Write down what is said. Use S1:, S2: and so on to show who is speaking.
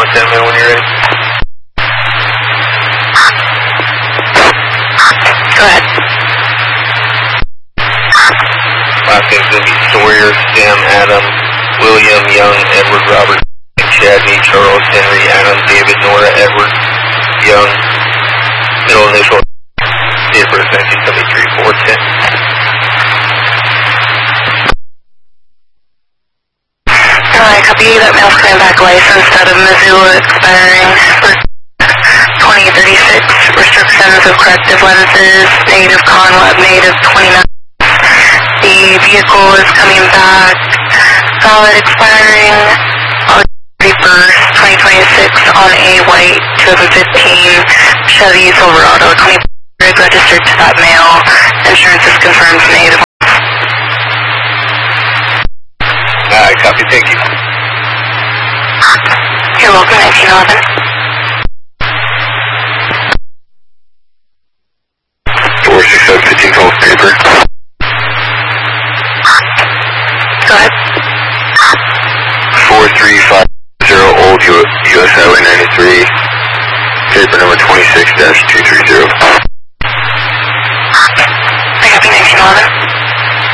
S1: 10 man when you're ready.
S2: Go ahead.
S1: Last name's going to be Sawyer, Sam, Adam, William, Young, Edward, Robert, Chadney, Charles, Henry, Adam, David, Nora, Edward, Young, middle initial, date of birth 1973, 410.
S2: Alright, copy that mail's coming back licensed out of Missoula, expiring for 2036. Restrictions of corrective lenses, native Conlab, native 29. The vehicle is coming back, solid, expiring August 31st, 2026 on a white 2015 Chevy Silverado, 20 registered to that mail. Insurance is confirmed native.
S1: Alright, copy, thank you.
S2: You're welcome, 1911.
S1: Four 6 7 15 call paper.
S2: Go ahead.
S1: 4350 Old US Highway 93, paper number 26-230.
S2: I copy 1911.